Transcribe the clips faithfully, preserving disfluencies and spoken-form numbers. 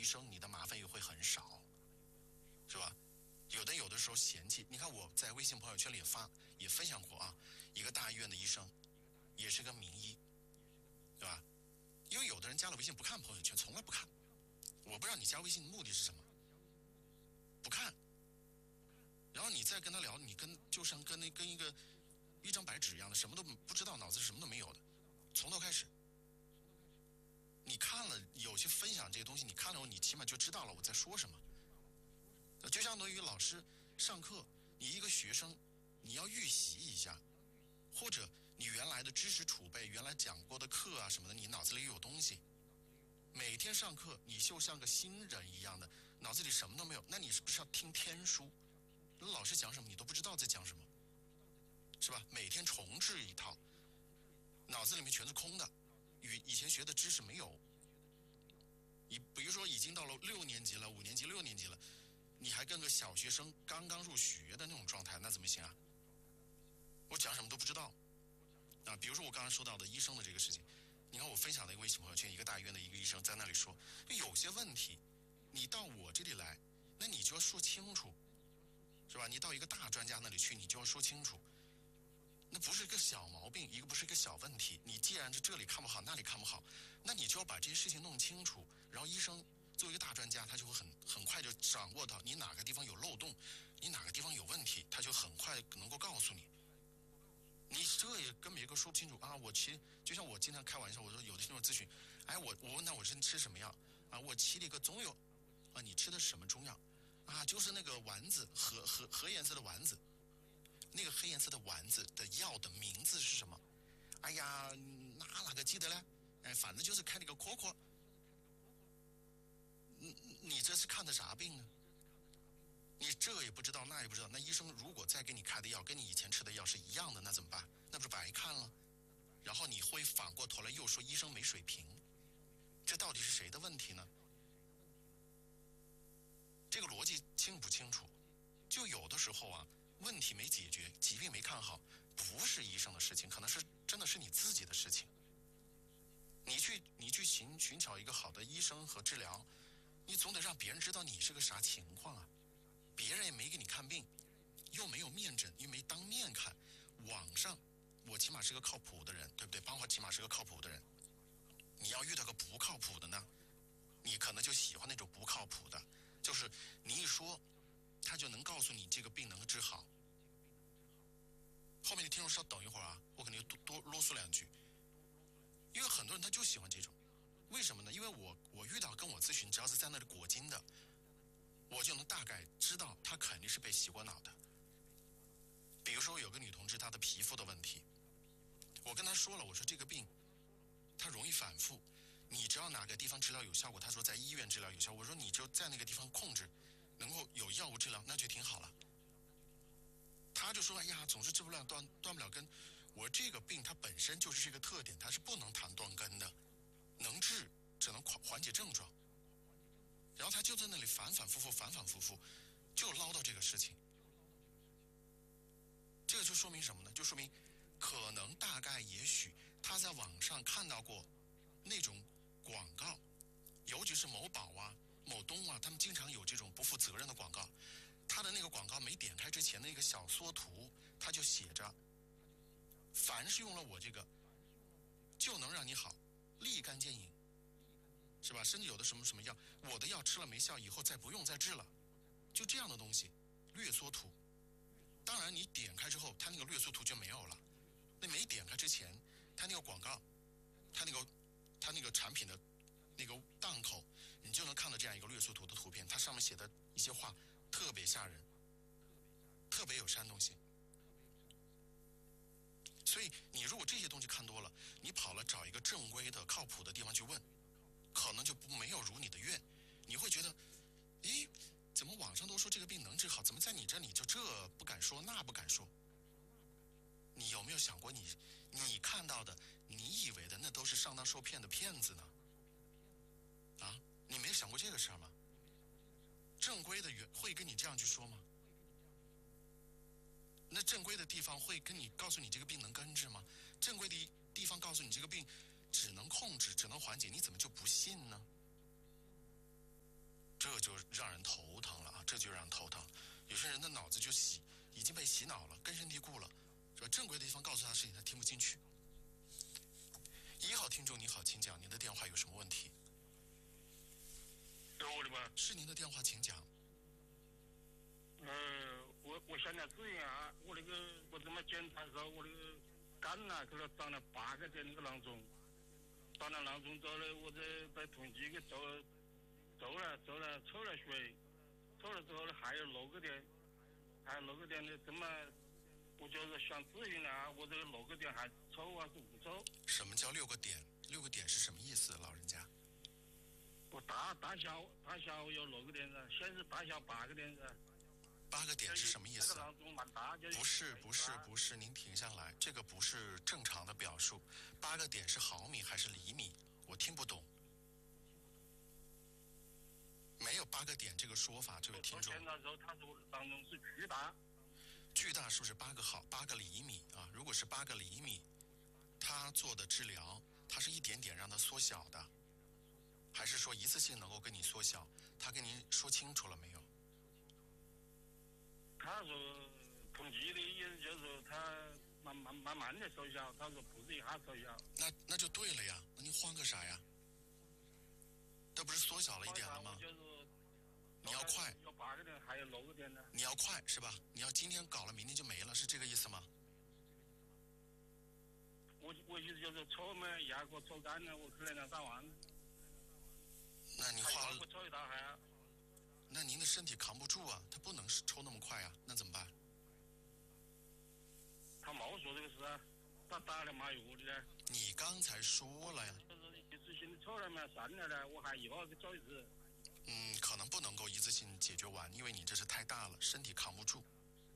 生，你的麻烦又会很少，是吧？有的有的时候嫌弃，你看我在微信朋友圈里也发也分享过啊，一个大医院的医生，也是个名医，对吧？因为有的人加了微信不看朋友圈，从来不看。我不知道你加微信的目的是什么，不看。然后你再跟他聊，你跟就像跟那跟一个一张白纸一样的，什么都不知道，脑子什么都没有的，从头开始。你看了有些分享这些东西，你看了你起码就知道了我在说什么。就相当于老师上课，你一个学生，你要预习一下，或者你原来的知识储备，原来讲过的课啊什么的，你脑子里有东西。每天上课，你就像个新人一样的，脑子里什么都没有，那你是不是要听天书？老师讲什么你都不知道在讲什么，是吧？每天重置一套，脑子里面全是空的，与以前学的知识没有。你比如说已经到了六年级了，五年级、六年级了，你还跟个小学生刚刚入学的那种状态，那怎么行啊？我讲什么都不知道啊！比如说我刚刚说到的医生的这个事情，你看我分享的一个微信朋友圈，一个大医院的一个医生在那里说，有些问题你到我这里来，那你就要说清楚，是吧？你到一个大专家那里去，你就要说清楚，那不是一个小毛病，一个不是一个小问题。你既然是这里看不好，那里看不好，那你就要把这些事情弄清楚。然后医生作为一个大专家，他就会很很快就掌握到你哪个地方有漏洞，你哪个地方有问题，他就很快能够告诉你。你这也跟别个说不清楚啊！我骑，就像我经常开玩笑，我说有的听众咨询，哎，我我问他我是吃什么药啊？我骑了一个中药啊，你吃的是什么中药啊？就是那个丸子，褐褐褐颜色的丸子，那个黑颜色的丸子的药的名字是什么？哎呀，那哪个记得嘞？哎，反正就是开了个壳壳。你你这是看的啥病呢？你这也不知道，那也不知道。那医生如果再给你开的药跟你以前吃的药是一样的，那怎么办？那不是白看了？然后你会反过头来又说医生没水平，这到底是谁的问题呢？这个逻辑清不清楚？就有的时候啊，问题没解决，疾病没看好，不是医生的事情，可能是真的是你自己的事情。你去你去寻寻找一个好的医生和治疗，你总得让别人知道你是个啥情况啊。别人也没给你看病，又没有面诊，又没当面看。网上，我起码是个靠谱的人，对不对？帮我起码是个靠谱的人。你要遇到个不靠谱的呢，你可能就喜欢那种不靠谱的，就是你一说，他就能告诉你这个病能治好。后面的听众稍等一会儿啊，我肯定多多啰嗦两句，因为很多人他就喜欢这种，为什么呢？因为我我遇到跟我咨询，只要是在那里裹巾的，我就能大概知道她肯定是被洗过脑的。比如说有个女同志，她的皮肤的问题，我跟她说了，我说这个病它容易反复，你只要哪个地方治疗有效果，她说在医院治疗有效，我说你就在那个地方控制，能够有药物治疗，那就挺好了。她就说，哎呀，总是治不了，断断不了根。我说这个病它本身就是这个特点，它是不能谈断根的，能治只能缓解症状。然后他就在那里反反复复反反复复就唠叨这个事情，这个就说明什么呢？就说明可能大概也许他在网上看到过那种广告，尤其是某宝啊某东啊，他们经常有这种不负责任的广告，他的那个广告没点开之前的那个小缩图，他就写着凡是用了我这个就能让你好，立竿见影，是吧？甚至有的什么什么药，我的药吃了没效，以后再不用再治了，就这样的东西，略缩图。当然，你点开之后，它那个略缩图就没有了。那没点开之前，它那个广告，它那个它那个产品的那个档口，你就能看到这样一个略缩图的图片，它上面写的一些话特别吓人，特别有煽动性。所以，你如果这些东西看多了，你跑了找一个正规的、靠谱的地方去问，可能就不没有如你的愿，你会觉得，诶，怎么网上都说这个病能治好，怎么在你这里就这不敢说那不敢说？你有没有想过你，你看到的，你以为的那都是上当受骗的骗子呢？啊，你没有想过这个事儿吗？正规的会跟你这样去说吗？那正规的地方会跟你告诉你这个病能根治吗？正规的地方告诉你这个病只能控制，只能缓解，你怎么就不信呢？ 这就让人头疼。有些人的脑子就洗已经被洗脑了，根深蒂固了，是吧？正规的地方告诉他的事情他听不进去。一号听众你好，请讲，您的电话有什么问题？ 是我的吗？ 是您的电话，请讲。 呃，我我想来咨询下，我那个我怎么检查的时候，我那个肝呐，可能长了八个点那个囊肿，长了囊肿之后呢，我在在统计给做做了做了抽了血，抽了之后呢还有六个点，还有六个点呢，怎么？我就是想咨询啊，我这个六个点还抽还是不抽？ 什么叫六个点？六个点是什么意思，老人家？ 我大大小大小有六个点噻，先是大小八个点噻。 八个点是什么意思？不是不是不是，您停下来，这个不是正常的表述。八个点是毫米还是厘米？我听不懂。没有八个点这个说法，这位听众。 检查的时候，他说当中是巨大。 巨大是不是八个毫八个厘米啊？如果是八个厘米，他做的治疗，他是一点点让它缩小的，还是说一次性能够跟你缩小？他跟您说清楚了没有？ 他说统计的意思就是说他慢慢慢慢的缩小，他说不是一下缩小。 那那就对了呀，那您慌个啥呀？这不是缩小了一点了吗？你要快， 有八个点，还有六个点呢。 你要快是吧？你要今天搞了，明天就没了，是这个意思吗？ 我我意思就是抽嘛，牙给我抽干了，我可能要打完。 那你花了， 我抽一道还要。 那您的身体扛不住啊，他不能抽那么快啊，那怎么办？ 他没说这个事啊，他打了麻药的呢。 你刚才说了呀。 就是一次性的抽了嘛，算了呢，我还以后再抽一次。 嗯，可能不能够一次性解决完，因为你这是太大了，身体扛不住。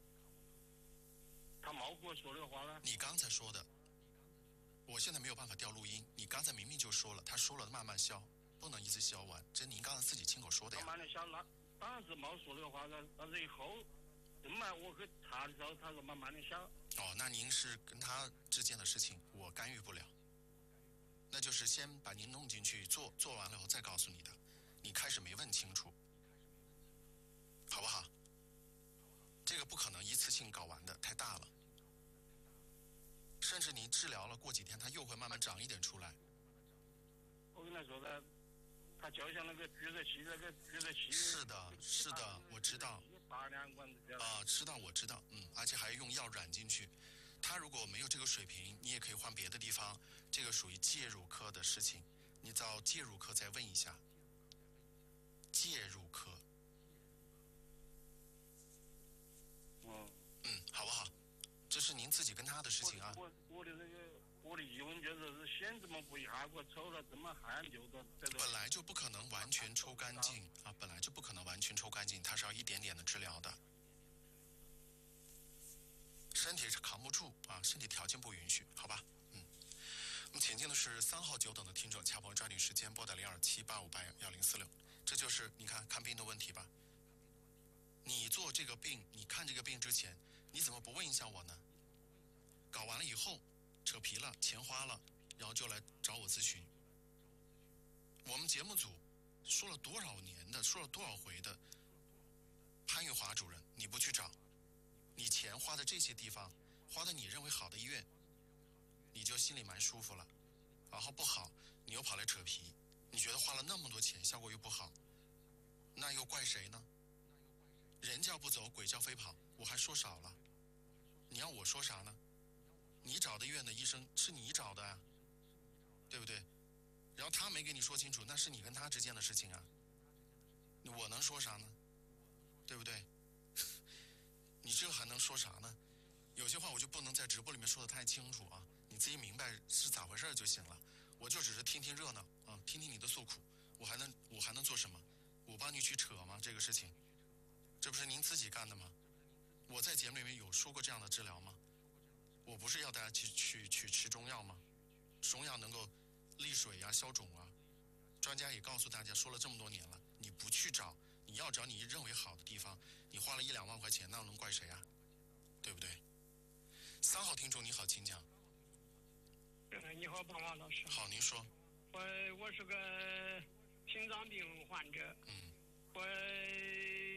他没跟我说这个话呢。 你刚才说的，我现在没有办法调录音。你刚才明明就说了，他说了慢慢消，不能一次消完，这您刚才自己亲口说的呀。 慢慢的消，那当然是没说这个话的，但是以后，这么我去查的时候，他说慢慢的消。 哦，那您是跟他之间的事情，我干预不了。那就是先把您弄进去做，做完了后再告诉你的。你开始没问清楚，好不好？这个不可能一次性搞完的，太大了。甚至你治疗了，过几天它又会慢慢长一点出来。 我跟他说的，他就像那个聚热器，那个聚热器。 是的，是的，我知道。 大两管子啊，知道，我知道，嗯，而且还用药染进去。他如果没有这个水平，你也可以换别的地方，这个属于介入科的事情，你到介入科再问一下。介入科。 嗯。 嗯，好不好？这是您自己跟他的事情啊。 我我的那个我的疑问就是，是先这么不一下给我抽了，怎么还留着？ 本来就不可能完全抽干净啊，本来就不可能完全抽干净，它是要一点点的治疗的。身体是扛不住啊，身体条件不允许，好吧？嗯。我们请进的是三号久等的听众，恰朋友抓紧时间拨打零二七八五八幺零四六，这就是你看看病的问题吧。你做这个病，你看这个病之前，你怎么不问一下我呢？搞完了以后，扯皮了，钱花了，然后就来找我咨询。我们节目组说了多少年的，说了多少回的，潘玉华主任，你不去找，你钱花在这些地方，花在你认为好的医院，你就心里蛮舒服了。然后不好，你又跑来扯皮，你觉得花了那么多钱，效果又不好，那又怪谁呢？人叫不走，鬼叫飞跑，我还说少了，你要我说啥呢？你找的医院的医生是你找的啊，对不对？然后他没给你说清楚，那是你跟他之间的事情啊，我能说啥呢？对不对？你这还能说啥呢？有些话我就不能在直播里面说的太清楚啊，你自己明白是咋回事就行了。我就只是听听热闹啊，听听你的诉苦，我还能我还能做什么？我帮你去扯吗？这个事情，这不是您自己干的吗？我在节目里面有说过这样的治疗吗？我不是要大家去去去吃中药吗？中药能够利水啊、消肿啊，专家也告诉大家说了这么多年了，你不去找，你要找你认为好的地方，你花了一两万块钱，那能怪谁啊？对不对？三号听众你好，请讲。 你好，帮王老师。 好，您说。 我我是个心脏病患者。 嗯。 我今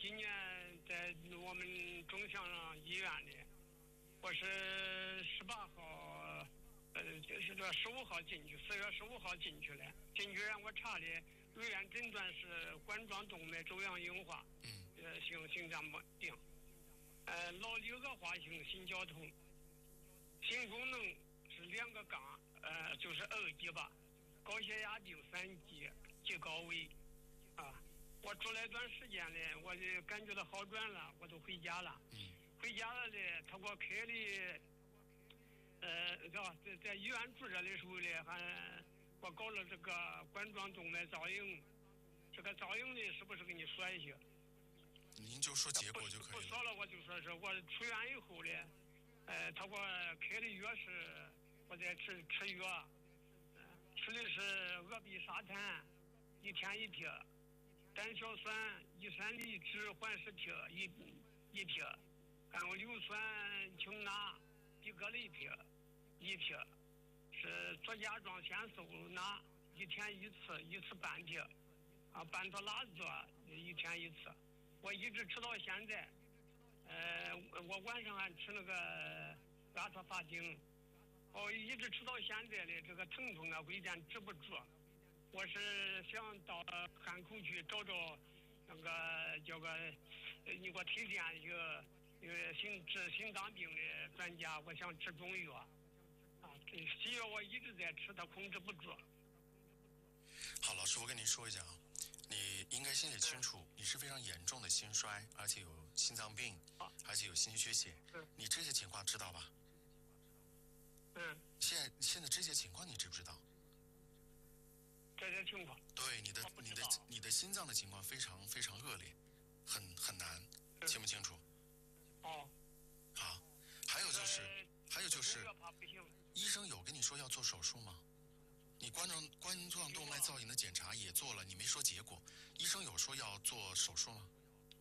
今年在我们中乡医院里，我是十八号，呃，就是这十五号进去，四月十五号进去的。进去让我查的，医院诊断是冠状动脉粥样硬化，呃，性心脏病，呃，脑里恶化性心绞痛，心功能是两个杠，呃，就是二级吧，高血压病三级，极高危，啊。我住了一段时间呢，我就感觉到好转了，我都回家了。 嗯、 回家了呢，他给我开的，呃，是吧？在在医院住着的时候呢，还我搞了这个冠状动脉造影。这个造影呢，是不是给你说一下？ 您就说结果就可以了。 不说了，我就说是我出院以后呢，呃，他给我开的药是，我在吃吃药，呃，吃的是阿比沙坦，一天一贴。单硝酸一三离酯缓释贴一一贴，还有硫酸氢钠吡格雷贴一贴，是左甲状腺素钠一天一次，一次半贴，啊，班托拉唑一天一次，我一直吃到现在。呃，我晚上还吃那个阿特法定，我一直吃到现在的这个疼痛啊，回见止不住。我是想到汉口去找找那个叫个，你给我推荐一个一个心治心脏病的专家，我想吃中药，啊，这西药我一直在吃，它控制不住。 好，老师，我跟您说一下啊，你应该心里清楚，你是非常严重的心衰，而且有心脏病，而且有心肌缺血，你这些情况知道吧？ 嗯。 现在现在这些情况你知不知道？ 这些情况， 对你的你的你的心脏的情况非常非常恶劣，很很难，清不清楚？ 哦， 好，还有就是，还有就是，医生有跟你说要做手术吗？你冠状冠状动脉造影的检查也做了，你没说结果，医生有说要做手术吗？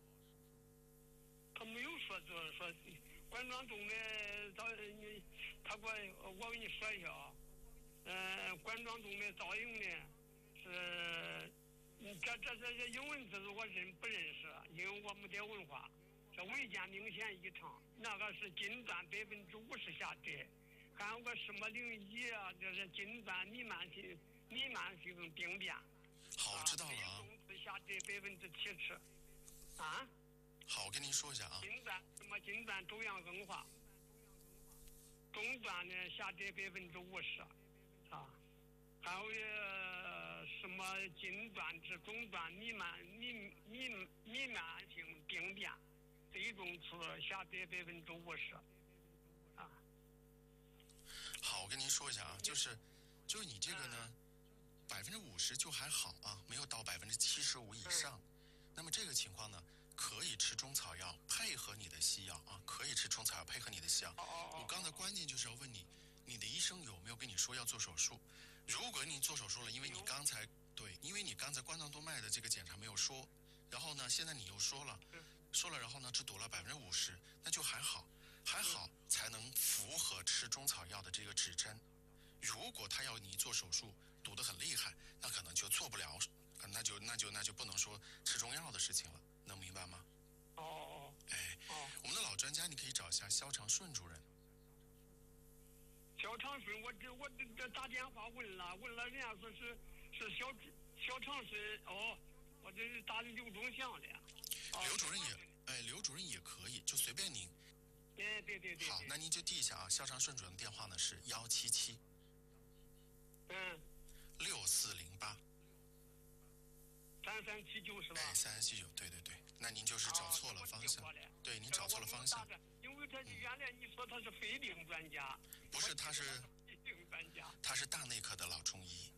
他没有说做说冠状动脉造你，他给我我跟你说一下啊，呃，冠状动脉造影呢。是，这这这些英文字我认不认识？因为我没得文化。这未见明显异常，那个是近端百分之五十下跌，还有个什么零一啊，这是近端弥漫性弥漫性病变。 好，知道了啊。 中下跌百分之七十。啊？ 好，我跟您说一下啊。 近端什么近端粥样硬化，中端呢下跌百分之五十，啊。还有呃什么近端至中端弥漫弥弥弥漫性病变，最终处下跌百分之五十，啊。 好，我跟您说一下啊，就是就是你这个呢，百分之五十就还好啊，没有到百分之七十五以上。那么这个情况呢，可以吃中草药配合你的西药啊，可以吃中草药配合你的西药。我刚才关键就是要问你，你的医生有没有跟你说要做手术？如果你做手术了，因为你刚才对，因为你刚才冠状动脉的这个检查没有说，然后呢，现在你又说了，说了，然后呢，只赌了百分之五十，那就还好，还好才能符合吃中草药的这个指针。如果他要你做手术，赌得很厉害，那可能就做不了，那就那就那就不能说吃中药的事情了，能明白吗？ 哦哦， 哎，我们的老专家，你可以找一下肖长顺主任。 肖长顺，我这我这这打电话问了，问了人家说是是肖肖长顺，哦，我这是打的刘忠祥的。 刘主任也，哎，刘主任也可以，就随便您。 对对对对。 好，那您就记一下啊，肖长顺主任的电话呢是幺七七， 嗯， 六四零八， 三三七九是吧？ 哎，三三七九，对对对，那您就是找错了方向，对，您找错了方向。 因为他原来你说他是肺病专家， 不是，他是肺病专家， 他是大内科的老中医。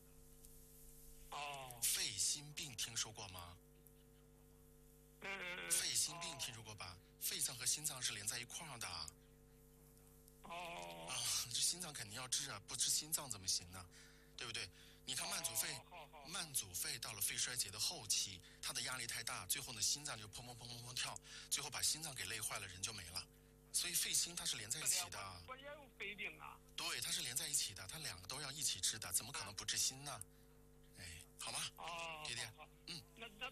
哦。 肺心病听说过吗？ 嗯。 肺心病听说过吧？肺脏和心脏是连在一块儿的。 哦。 啊，这心脏肯定要治啊，不治心脏怎么行呢？对不对？你看慢阻肺，慢阻肺到了肺衰竭的后期，它的压力太大，最后呢心脏就砰砰砰砰砰跳，最后把心脏给累坏了，人就没了。所以肺心它是连在一起的。 我也有肺病啊。 对，它是连在一起的，它两个都要一起治的，怎么可能不治心呢？哎，好吗？ 哦。 爹爹， 嗯。那那